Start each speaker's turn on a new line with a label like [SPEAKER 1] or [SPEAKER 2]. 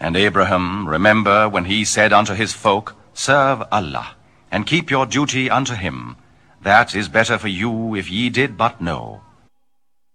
[SPEAKER 1] And Abraham, remember when he said unto his folk, Serve Allah, and keep your duty unto him. That is better for you if ye did but know.